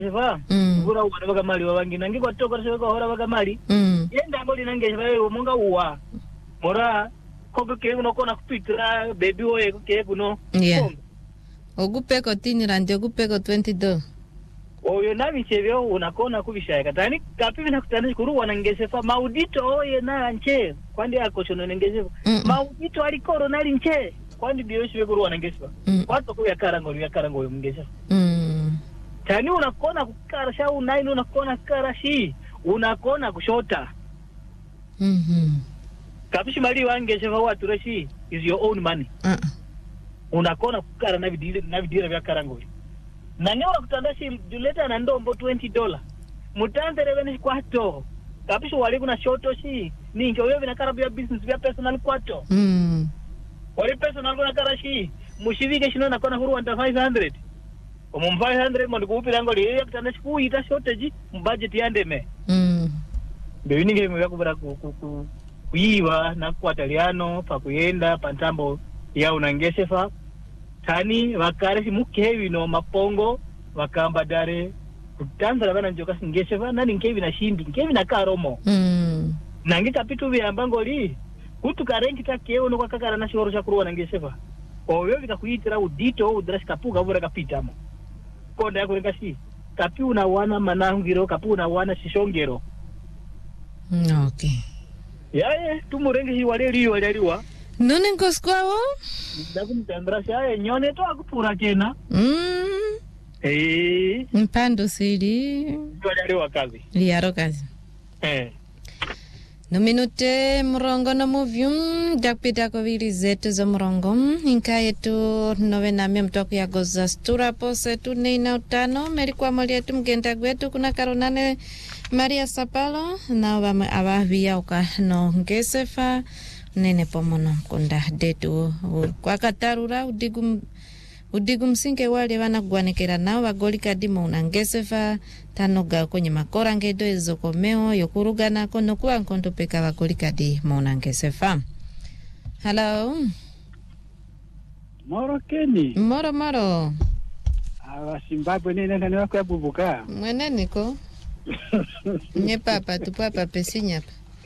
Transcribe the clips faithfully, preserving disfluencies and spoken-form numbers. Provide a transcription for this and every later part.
Eva, ngura uwa baga mali wabangi nangi kwa toko sebe kwa hora baga mali. Yenda ngoli nange bae umunga uwa. Mora koko ke uno kona kupitra baby oye ke kuno. Yeah. Ogupe ko tini randi ogupe ko twenty-two. Oyo nami chebyo unakona kubishaya katani kapi bina kutana kuru wanangesefa maudito oye na nche kwandi akochono nengesefa. Maudito alikoro nali nche kwandi biyo shibe kuru wanangesefa. Kwato kuya karango ya karango mungesefa. Mm. Tani unakona kukara sha unaini unakona kukara shi unakona kushota. Mhm. Kapishi mali wangesefa watu reshi is your own money. Uh. Unakona kukara na vidile na vidile vya karango. Na nyewa kutandashi duleta na ndombo twenty dollars. Mutante reveni kwato. Kapisho wali kuna shoto shi. Ninke wewe na karabu ya business vya personal kwato. Mm. Wali personal kuna karashi. Mushivike shino na kona huru wanta five hundred. Omu five hundred mwani kuhupi lango li. Eya kutandashi kuu ita shortage. Mbudget yande me. Mm. Bewi ninge mwea kubara kuiwa na kuataliano. Pa kuyenda pantambo ya unangesefa. Tani wakare mukevi no mapongo wakamba dare kutanza bana njoka singeseva nani nkevi na shindi nkevi na karomo mm nangi kapitu byamba li kutu karenki takeo no kakara na shoro cha kuruwa nangeseva oyo bikakuitira udito udrash kapuga bura kapitamo konda yako rekasi kapi una wana manangiro kapi una wana sishongero. Okay. Yae tumurengi hi wale liyo wale liwa none nkoskwao ndaku mtandra shaye nyone to akupura kena mm eh mpando siri wale wakazi liaro kazi eh no minute murongo no movium dakpita ko vili zetu za murongo inka yetu novena mtoku ya goza stura pose tu neina utano melikuwa mali yetu mgenda gwetu kuna karonane Maria Sapalo na wama abavia uka no ngesefa nene pomono konda detu kwa katarura udigum udigum sinke wale wana gwanekera nao bagoli kadimo unangesefa tanoga kwenye makora ngedo ezokomeo yokurugana kono kwa nkondo peka bagoli kadi monangesefa. Hello Moro Keni Moro Moro awa Zimbabwe nene nani wako ya bubuka mwene niko nye papa tu papa pesinya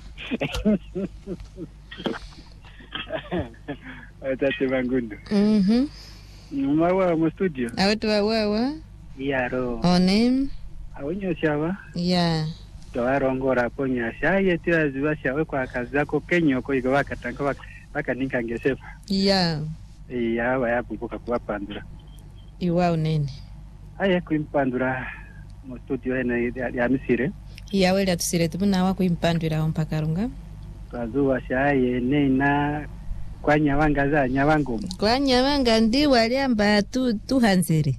Atate Mangundu. Mhm. Mwawa mu studio. Awetu wawa. Yaro. Onem. Awonyo shawa. Yeah. Twarongora ponya shaye tuaziwa shawe kwa kazi zako Kenya ko igo wakatanga bakaninka ngesefa. Yeah. Iya wa yabuka kwa pandura. Iwa unene. Aya kuimpandura mu studio ene ya misire. Iya wele tusire tubuna wa kuimpandura mpaka runga. Kazuwa shaye nena kwa nyawanga za nyawangu kwa nyawanga ndi waliamba tu tuhanzire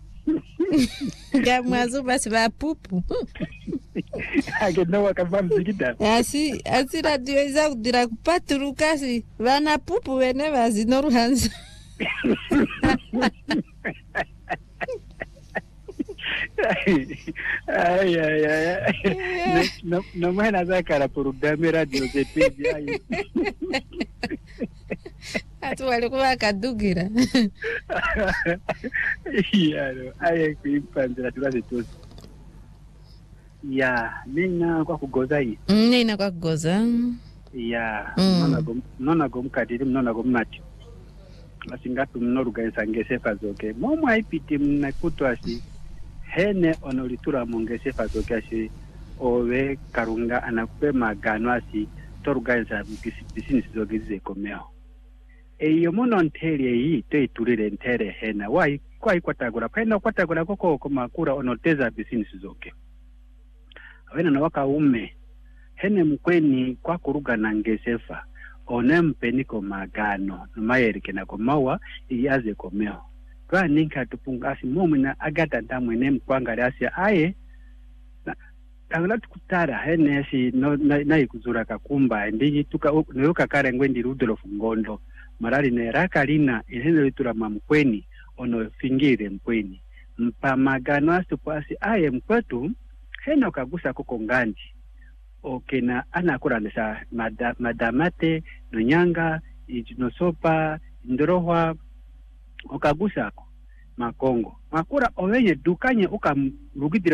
gamwazo basi ba pupu agenda wakavamza kida asi asi radio iza kudira kupaturuka si vana pupu wene vazino ruhanza ay ay ay no no mwana zakara programa radio zepi ay atu walikuwa kadugira yaro ay kuipandira tukaze tosi ya nina kwa kugoza hii nina kwa kugoza ya nona gom nona gom kadiri nona gom mati asingatu mnorugaisa ngesefa zoke momo aipiti mnakutwasi hene onolitura mongesefa zoke asi owe karunga anakupe magano asi torugaisa business zoke zikomeo eyo muno ntere yi teiturire ntere hena wai kwai kwatagura pena kwatagura koko komakura onoteza business zoke awena na waka ume hene mkweni kwa kuruga na ngesefa onempeniko magano numayerike na komawa iyaze komeo kwa ninka tupungasi momina agata ndamwene mkwangari asi aye tangala tukutara hene si no na ikuzura kakumba ndiji tuka noyoka kare ngwendi rudolo fungondo marali ne rakalina ihene litura mamkweni ono fingire mkweni mpa magano asi kwasi aye mkwetu hene okagusa koko ngandi okena anakura nesa mada, madamate nonyanga inosopa ndorohwa okagusako makongo makura ovenye dukanye ukamrugidira